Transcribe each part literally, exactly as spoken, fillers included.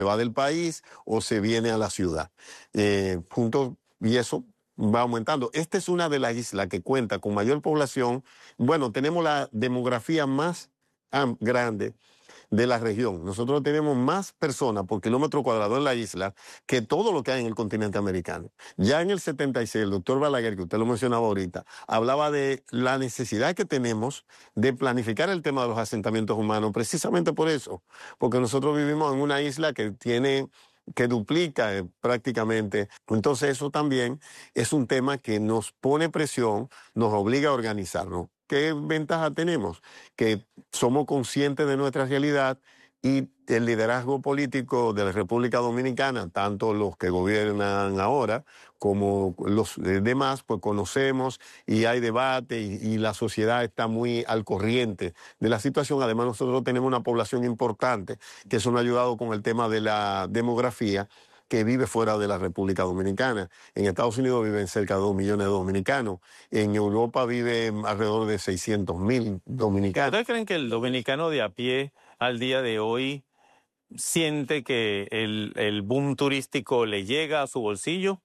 va del país o se viene a la ciudad. Eh, junto, y eso va aumentando. Esta es una de las islas que cuenta con mayor población. Bueno, tenemos la demografía más am, grande de la región. Nosotros tenemos más personas por kilómetro cuadrado en la isla que todo lo que hay en el continente americano. Ya en el setenta y seis, el doctor Balaguer, que usted lo mencionaba ahorita, hablaba de la necesidad que tenemos de planificar el tema de los asentamientos humanos, precisamente por eso, porque nosotros vivimos en una isla que tiene que duplica eh, prácticamente. Entonces eso también es un tema que nos pone presión, nos obliga a organizarnos. ¿Qué ventaja tenemos? Que somos conscientes de nuestra realidad y el liderazgo político de la República Dominicana, tanto los que gobiernan ahora como los demás, pues conocemos y hay debate y, y la sociedad está muy al corriente de la situación. Además, nosotros tenemos una población importante, que eso nos ha ayudado con el tema de la demografía, que vive fuera de la República Dominicana. En Estados Unidos viven cerca de dos millones de dominicanos. En Europa viven alrededor de seiscientos mil dominicanos. ¿Ustedes creen que el dominicano de a pie al día de hoy siente que el, el boom turístico le llega a su bolsillo?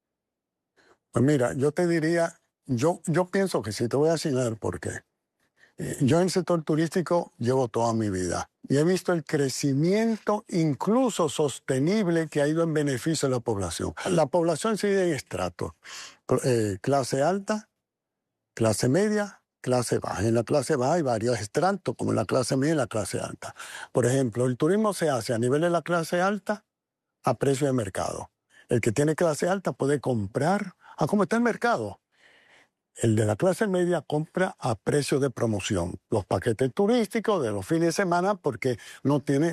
Pues mira, yo te diría, yo, yo pienso que sí, te voy a asignar por qué. Eh, yo en el sector turístico llevo toda mi vida y he visto el crecimiento incluso sostenible que ha ido en beneficio de la población. La población se divide en estratos, eh, clase alta, clase media, clase baja. En la clase baja hay varios estratos, como en la clase media y la clase alta. Por ejemplo, el turismo se hace a nivel de la clase alta a precio de mercado. El que tiene clase alta puede comprar a cómo está el mercado. El de la clase media compra a precio de promoción. Los paquetes turísticos de los fines de semana porque no tiene...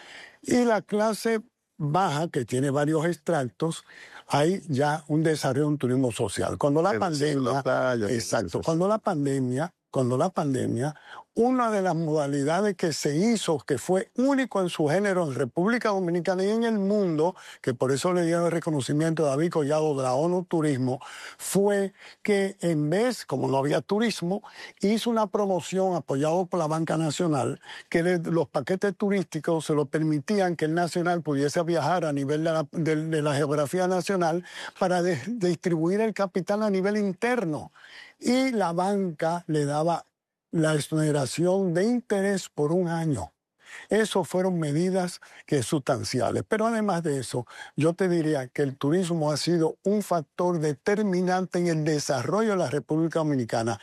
Y la clase baja, que tiene varios extractos, hay ya un desarrollo de un turismo social. Cuando la pandemia... La playa, exacto. Cuando la pandemia... Cuando la pandemia, una de las modalidades que se hizo, que fue único en su género en República Dominicana y en el mundo, que por eso le dieron el reconocimiento a David Collado de la ONU Turismo, fue que en vez, como no había turismo, hizo una promoción apoyado por la Banca Nacional, que de los paquetes turísticos se lo permitían que el Nacional pudiese viajar a nivel de la, de, de la geografía nacional para de, de distribuir el capital a nivel interno. Y la banca le daba la exoneración de interés por un año. Esas fueron medidas que sustanciales. Pero además de eso, yo te diría que el turismo ha sido un factor determinante en el desarrollo de la República Dominicana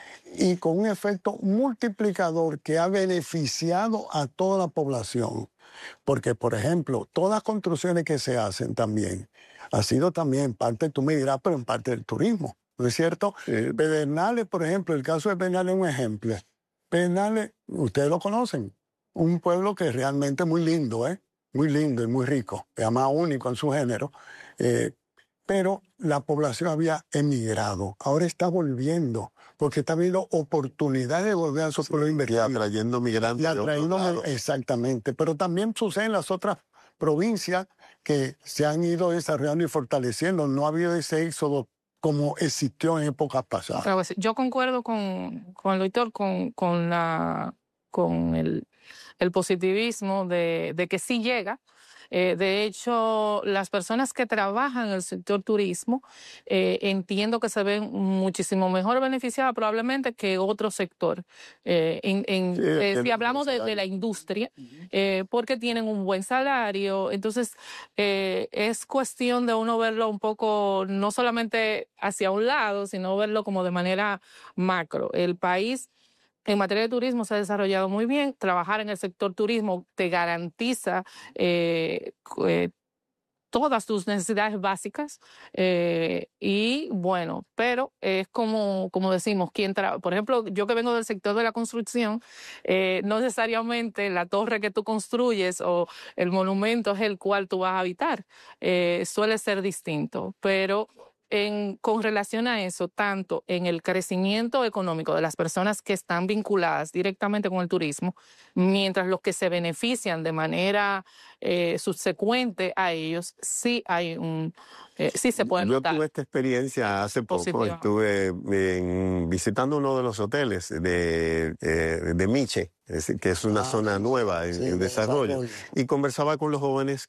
y con un efecto multiplicador que ha beneficiado a toda la población. Porque, por ejemplo, todas las construcciones que se hacen también, ha sido también parte, tú me dirás, pero en parte del turismo. ¿No es cierto? Eh, Pedernales, por ejemplo, el caso de Pedernales es un ejemplo. Pedernales, ustedes lo conocen, un pueblo que es realmente muy lindo, ¿eh? Muy lindo y muy rico, además único en su género, eh, pero la población había emigrado, ahora está volviendo, porque está viendo oportunidades de volver a su pueblo a invertir. Y atrayendo migrantes. Y atrayendo, exactamente, pero también sucede en las otras provincias que se han ido desarrollando y fortaleciendo, no ha habido ese éxodo como existió en épocas pasadas. Yo concuerdo con, con el doctor, con, con, la, con el, el positivismo de, de que sí llega. Eh, de hecho, las personas que trabajan en el sector turismo eh, entiendo que se ven muchísimo mejor beneficiadas probablemente que otro sector. Eh, en, en, Sí, eh, el- si hablamos de, de la industria, eh, porque tienen un buen salario, entonces eh, es cuestión de uno verlo un poco, no solamente hacia un lado, sino verlo como de manera macro. El país en materia de turismo se ha desarrollado muy bien. Trabajar en el sector turismo te garantiza eh, eh, todas tus necesidades básicas eh, y bueno, pero es como, como decimos, quien tra- por ejemplo, yo que vengo del sector de la construcción, eh, no necesariamente la torre que tú construyes o el monumento es el cual tú vas a habitar, eh, suele ser distinto, pero en, con relación a eso, tanto en el crecimiento económico de las personas que están vinculadas directamente con el turismo, mientras los que se benefician de manera eh, subsecuente a ellos, sí hay un, eh, sí se puede Yo notar. tuve esta experiencia hace poco, Positiva. estuve en- visitando uno de los hoteles de, eh, de Miche, es decir, que es una Ah, zona sí, nueva en, sí, en de desarrollo, desarrollo. y conversaba con los jóvenes